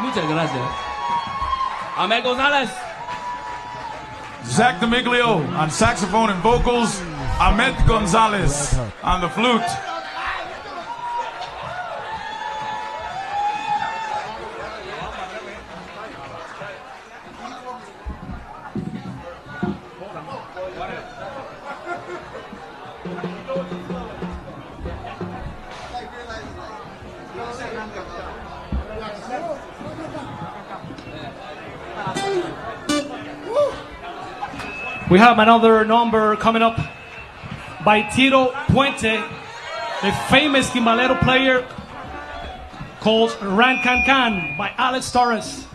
Muchas gracias. Ahmed Gonzalez. Zach D'Amiglio on saxophone and vocals. Ahmed Gonzalez on the flute. We have another number coming up by Tito Puente, a famous timbalero player, called Ran Can Can by Alex Torres.